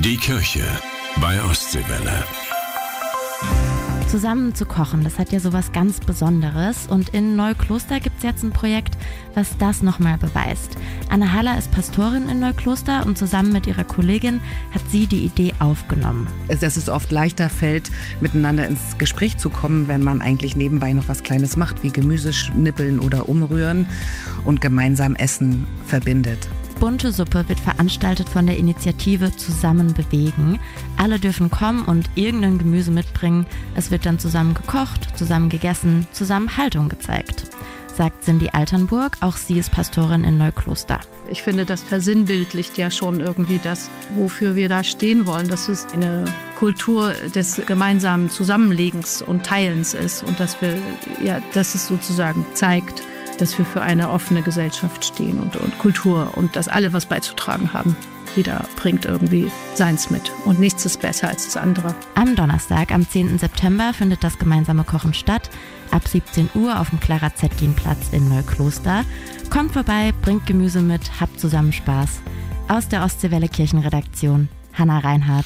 Die Kirche bei Ostseewelle. Zusammen zu kochen, das hat ja sowas ganz Besonderes. Und in Neukloster gibt es jetzt ein Projekt, was das nochmal beweist. Anne Haller ist Pastorin in Neukloster und zusammen mit ihrer Kollegin hat sie die Idee aufgenommen. Dass es oft leichter fällt, miteinander ins Gespräch zu kommen, wenn man eigentlich nebenbei noch was Kleines macht, wie Gemüse schnippeln oder umrühren und gemeinsam Essen verbindet. Bunte Suppe wird veranstaltet von der Initiative Zusammen bewegen. Alle dürfen kommen und irgendein Gemüse mitbringen. Es wird dann zusammen gekocht, zusammen gegessen, zusammen Haltung gezeigt, sagt Cindy Alternburg. Auch sie ist Pastorin in Neukloster. Ich finde, das versinnbildlicht ja schon irgendwie das, wofür wir da stehen wollen, dass es eine Kultur des gemeinsamen Zusammenlegens und Teilens ist und dass es sozusagen zeigt, dass wir für eine offene Gesellschaft stehen und Kultur und dass alle was beizutragen haben. Jeder bringt irgendwie seins mit und nichts ist besser als das andere. Am Donnerstag, am 10. September, findet das gemeinsame Kochen statt. Ab 17 Uhr auf dem Clara-Zetkin-Platz in Neukloster. Kommt vorbei, bringt Gemüse mit, habt zusammen Spaß. Aus der Ostseewelle Kirchenredaktion, Hannah Reinhardt.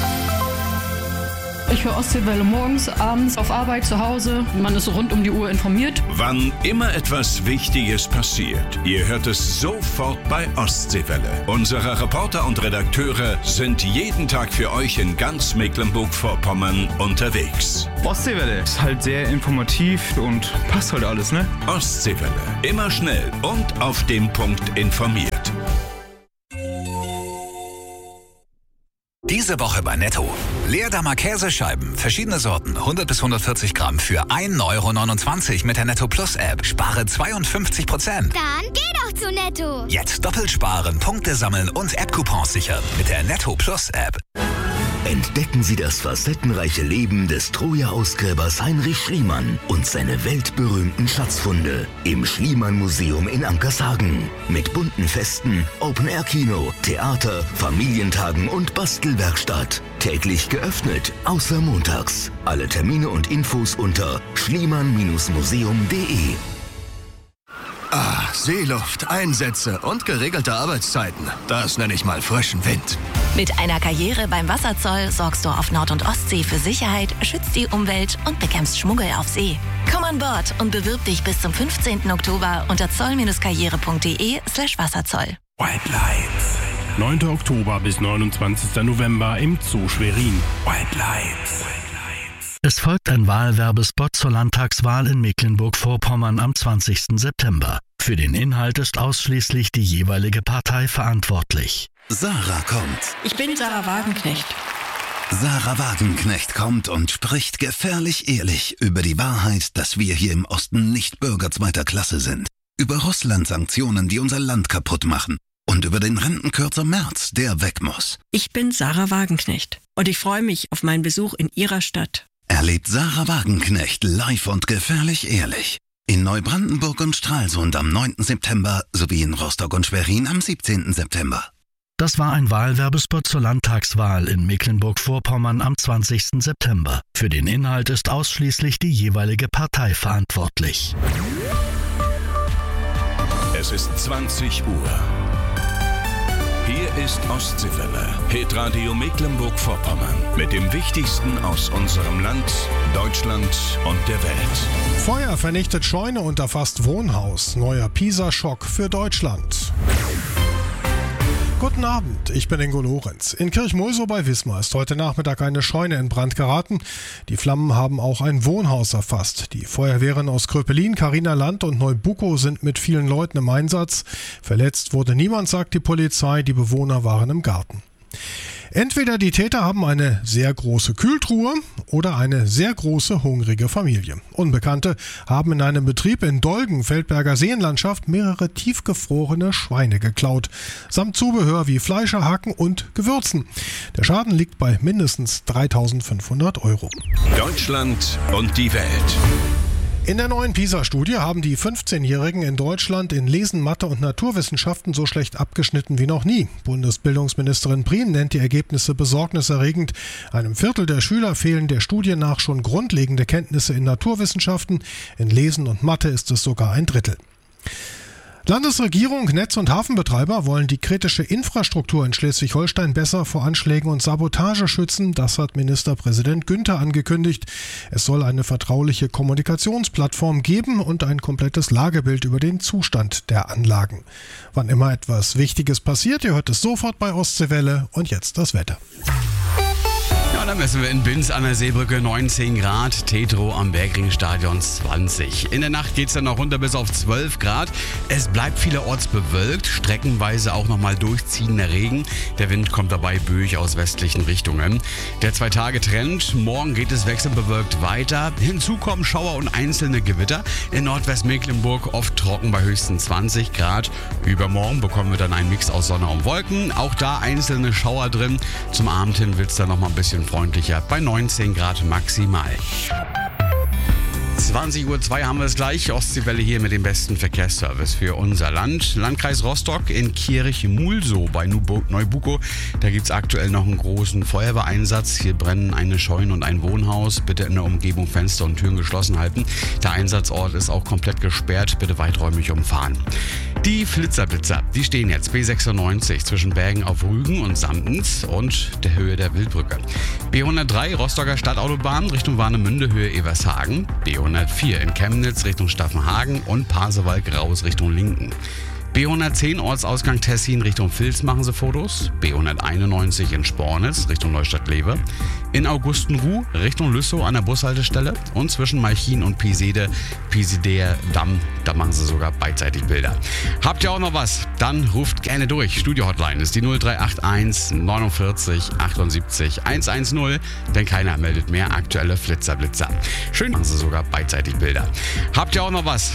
Ich höre Ostseewelle morgens, abends, auf Arbeit, zu Hause. Man ist rund um die Uhr informiert. Wann immer etwas Wichtiges passiert, ihr hört es sofort bei Ostseewelle. Unsere Reporter und Redakteure sind jeden Tag für euch in ganz Mecklenburg-Vorpommern unterwegs. Ostseewelle ist halt sehr informativ und passt halt alles, ne? Ostseewelle. Immer schnell und auf den Punkt informiert. Diese Woche bei Netto. Leerdammer Käsescheiben, verschiedene Sorten, 100 bis 140 Gramm für 1,29 € mit der Netto Plus App. Spare 52%. Dann geh doch zu Netto. Jetzt doppelt sparen, Punkte sammeln und App-Coupons sichern mit der Netto Plus App. Entdecken Sie das facettenreiche Leben des Troja-Ausgräbers Heinrich Schliemann und seine weltberühmten Schatzfunde im Schliemann-Museum in Ankershagen. Mit bunten Festen, Open-Air-Kino, Theater, Familientagen und Bastelwerkstatt. Täglich geöffnet, außer montags. Alle Termine und Infos unter schliemann-museum.de. Seeluft, Einsätze und geregelte Arbeitszeiten. Das nenne ich mal frischen Wind. Mit einer Karriere beim Wasserzoll sorgst du auf Nord- und Ostsee für Sicherheit, schützt die Umwelt und bekämpfst Schmuggel auf See. Komm an Bord und bewirb dich bis zum 15. Oktober unter zoll-karriere.de/Wasserzoll. White Lights. 9. Oktober bis 29. November im Zoo Schwerin. White Lights. Es folgt ein Wahlwerbespot zur Landtagswahl in Mecklenburg-Vorpommern am 20. September. Für den Inhalt ist ausschließlich die jeweilige Partei verantwortlich. Sarah kommt. Ich bin Sarah Wagenknecht. Sarah Wagenknecht kommt und spricht gefährlich ehrlich über die Wahrheit, dass wir hier im Osten nicht Bürger zweiter Klasse sind. Über Russland-Sanktionen, die unser Land kaputt machen. Und über den Rentenkürzer Merz, der weg muss. Ich bin Sarah Wagenknecht und ich freue mich auf meinen Besuch in Ihrer Stadt. Erlebt Sarah Wagenknecht live und gefährlich ehrlich. In Neubrandenburg und Stralsund am 9. September sowie in Rostock und Schwerin am 17. September. Das war ein Wahlwerbespot zur Landtagswahl in Mecklenburg-Vorpommern am 20. September. Für den Inhalt ist ausschließlich die jeweilige Partei verantwortlich. Es ist 20 Uhr. Hier ist Ostseewelle, Hitradio Mecklenburg-Vorpommern mit dem Wichtigsten aus unserem Land, Deutschland und der Welt. Feuer vernichtet Scheune und erfasst Wohnhaus. Neuer Pisa-Schock für Deutschland. Guten Abend, ich bin Ingo Lorenz. In Kirchmulsow bei Wismar ist heute Nachmittag eine Scheune in Brand geraten. Die Flammen haben auch ein Wohnhaus erfasst. Die Feuerwehren aus Kröpelin, Carina Land und Neubukow sind mit vielen Leuten im Einsatz. Verletzt wurde niemand, sagt die Polizei. Die Bewohner waren im Garten. Entweder die Täter haben eine sehr große Kühltruhe oder eine sehr große hungrige Familie. Unbekannte haben in einem Betrieb in Dolgen, Feldberger Seenlandschaft, mehrere tiefgefrorene Schweine geklaut, samt Zubehör wie Fleischerhaken und Gewürzen. Der Schaden liegt bei mindestens 3.500 €. Deutschland und die Welt. In der neuen PISA-Studie haben die 15-Jährigen in Deutschland in Lesen, Mathe und Naturwissenschaften so schlecht abgeschnitten wie noch nie. Bundesbildungsministerin Prien nennt die Ergebnisse besorgniserregend. Einem Viertel der Schüler fehlen der Studie nach schon grundlegende Kenntnisse in Naturwissenschaften. In Lesen und Mathe ist es sogar ein Drittel. Landesregierung, Netz- und Hafenbetreiber wollen die kritische Infrastruktur in Schleswig-Holstein besser vor Anschlägen und Sabotage schützen. Das hat Ministerpräsident Günther angekündigt. Es soll eine vertrauliche Kommunikationsplattform geben und ein komplettes Lagebild über den Zustand der Anlagen. Wann immer etwas Wichtiges passiert, ihr hört es sofort bei Ostseewelle. Und jetzt das Wetter. Ja, dann messen wir in Binz an der Seebrücke 19 Grad, Tetro am Bergringstadion 20. In der Nacht geht es dann noch runter bis auf 12 Grad. Es bleibt vielerorts bewölkt, streckenweise auch nochmal durchziehender Regen. Der Wind kommt dabei böig aus westlichen Richtungen. Der 2-Tage-Trend, morgen geht es wechselbewölkt weiter. Hinzu kommen Schauer und einzelne Gewitter. In Nordwestmecklenburg oft trocken bei höchstens 20 Grad. Übermorgen bekommen wir dann einen Mix aus Sonne und Wolken. Auch da einzelne Schauer drin. Zum Abend hin wird es dann nochmal ein bisschen freundlicher bei 19 Grad maximal. 20:02 Uhr haben wir es gleich. Ostseewelle hier mit dem besten Verkehrsservice für unser Land. Landkreis Rostock in Kirch-Mulsow bei Neubuko. Da gibt es aktuell noch einen großen Feuerwehreinsatz. Hier brennen eine Scheune und ein Wohnhaus. Bitte in der Umgebung Fenster und Türen geschlossen halten. Der Einsatzort ist auch komplett gesperrt. Bitte weiträumig umfahren. Die Flitzerblitzer, die stehen jetzt B96 zwischen Bergen auf Rügen und Sandens und der Höhe der Wildbrücke. B103 Rostocker Stadtautobahn Richtung Warnemünde Höhe Evershagen. B104 in Chemnitz Richtung Staffenhagen und Pasewalk raus Richtung Linken. B110 Ortsausgang Tessin Richtung Vils machen sie Fotos. B191 in Spornitz Richtung Neustadt-Lewe. In Augustenruh Richtung Lüssow an der Bushaltestelle. Und zwischen Malchin und Pieseder Damm, da machen sie sogar beidseitig Bilder. Habt ihr auch noch was? Dann ruft gerne durch. Studio-Hotline ist die 0381 49 78 110, denn keiner meldet mehr aktuelle Flitzerblitzer. Schön machen sie sogar beidseitig Bilder. Habt ihr auch noch was?